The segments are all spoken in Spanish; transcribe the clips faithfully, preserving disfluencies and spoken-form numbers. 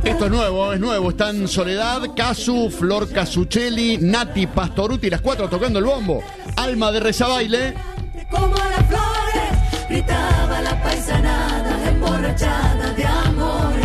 Esto es nuevo, es nuevo. Están Soledad, Casu, Flor Casuccelli, Nati Pastoruti, las cuatro tocando el bombo. Alma de Rezabaile. Como las flores, gritaba la paisanada, emborrachada de amores.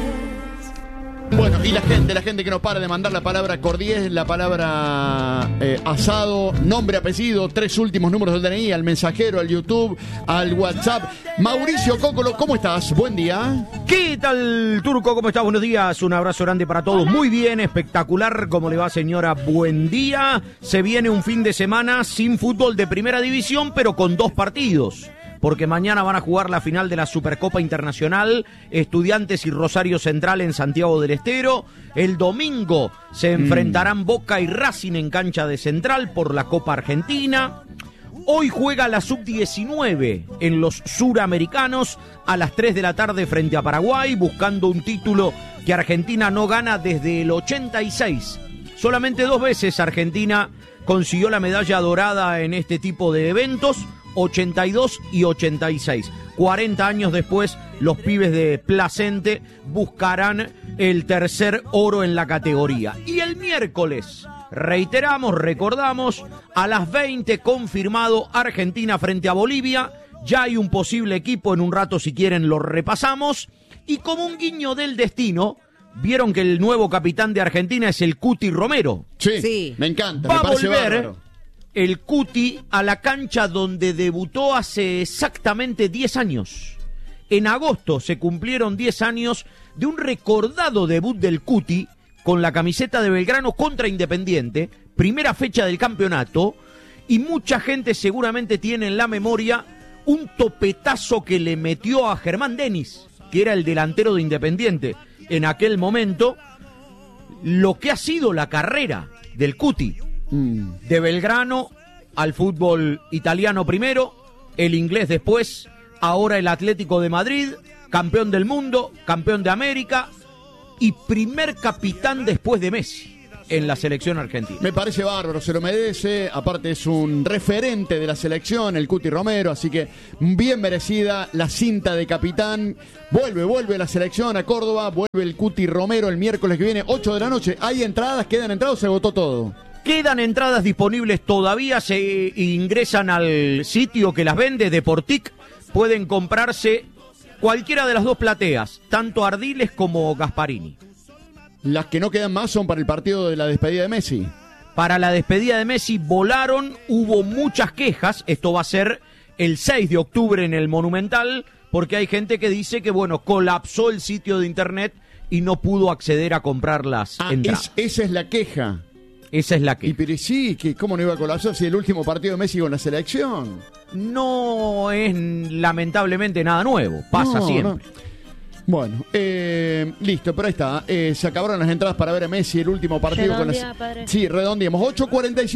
Bueno, y la gente, la gente que nos para de mandar la palabra cordiés, la palabra eh, asado, nombre, apellido, tres últimos números del D N I, al mensajero, al YouTube, al WhatsApp. Mauricio Cócolo, ¿cómo estás? Buen día. ¿Qué tal, Turco? ¿Cómo estás? Buenos días. Un abrazo grande para todos. Muy bien, espectacular. ¿Cómo le va, señora? Buen día. Se viene un fin de semana sin fútbol de primera división, pero con dos partidos. Porque mañana van a jugar la final de la Supercopa Internacional, Estudiantes y Rosario Central en Santiago del Estero. El domingo se enfrentarán mm. Boca y Racing en cancha de Central por la Copa Argentina. Hoy juega la sub diecinueve en los suramericanos a las tres de la tarde frente a Paraguay, buscando un título que Argentina no gana desde el ochenta y seis. Solamente dos veces Argentina consiguió la medalla dorada en este tipo de eventos, ochenta y dos y ochenta y seis. cuarenta años después, los pibes de Placente buscarán el tercer oro en la categoría. Y el miércoles, reiteramos, recordamos, a las veinte confirmado Argentina frente a Bolivia. Ya hay un posible equipo, en un rato si quieren lo repasamos. Y como un guiño del destino, vieron que el nuevo capitán de Argentina es el Cuti Romero. Sí, sí. Me encanta, Va me parece a volver bárbaro. El Cuti a la cancha donde debutó hace exactamente diez años. En agosto se cumplieron diez años de un recordado debut del Cuti con la camiseta de Belgrano contra Independiente, primera fecha del campeonato, y mucha gente seguramente tiene en la memoria un topetazo que le metió a Germán Denis, que era el delantero de Independiente en aquel momento, lo que ha sido la carrera del Cuti. De Belgrano al fútbol italiano primero, el inglés después, ahora el Atlético de Madrid, campeón del mundo, campeón de América y primer capitán después de Messi en la selección argentina. Me parece bárbaro, se lo merece, aparte es un referente de la selección, el Cuti Romero, así que bien merecida la cinta de capitán. Vuelve, vuelve la selección a Córdoba, vuelve el Cuti Romero el miércoles que viene, ocho de la noche. ¿Hay entradas? ¿Quedan entradas o se agotó todo? Quedan entradas disponibles todavía, se ingresan al sitio que las vende, Deportic, pueden comprarse cualquiera de las dos plateas, tanto Ardiles como Gasparini. Las que no quedan más son para el partido de la despedida de Messi. Para la despedida de Messi volaron, hubo muchas quejas, esto va a ser el seis de octubre en el Monumental, porque hay gente que dice que, bueno, colapsó el sitio de internet y no pudo acceder a comprar las ah, entradas. Es, esa es la queja. Esa es la queja. Y pero sí, que ¿cómo no iba a colapsar si el último partido de Messi con la selección? No es lamentablemente nada nuevo, pasa no, siempre. No. Bueno, eh, listo, pero ahí está. Eh, se acabaron las entradas para ver a Messi el último partido. Redondea, con las... padre. Sí, redondeamos. ocho cuarenta y siete.